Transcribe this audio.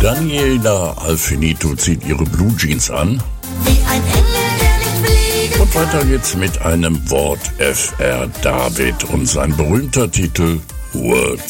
Daniela Alfinito zieht ihre Blue Jeans an. Wie ein Engel, der nicht fliegen Und weiter geht's mit einem Wort FR David und sein berühmter Titel Words.